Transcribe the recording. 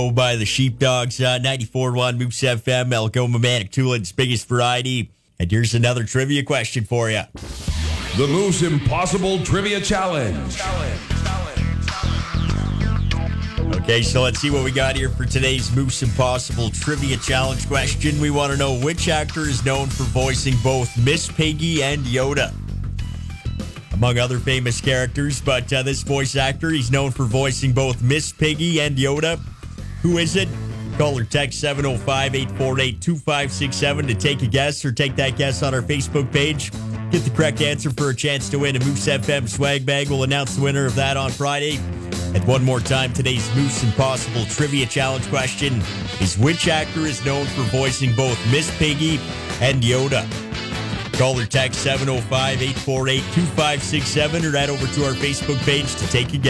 By the Sheepdogs, 94.1 Moose FM, Algoma Manitoulin's biggest variety. And here's another trivia question for you. The Moose Impossible Trivia Challenge. Okay, so let's see what we got here for today's Moose Impossible Trivia Challenge question. We want to know which actor is known for voicing both Miss Piggy and Yoda, among other famous characters. But this voice actor, he's known for voicing both Miss Piggy and Yoda. Who is it? Call or text 705-848-2567 to take a guess, or take that guess on our Facebook page. Get the correct answer for a chance to win a Moose FM swag bag. We'll announce the winner of that on Friday. And one more time, today's Moose Impossible Trivia Challenge question is: which actor is known for voicing both Miss Piggy and Yoda? Call or text 705-848-2567 or head over to our Facebook page to take a guess.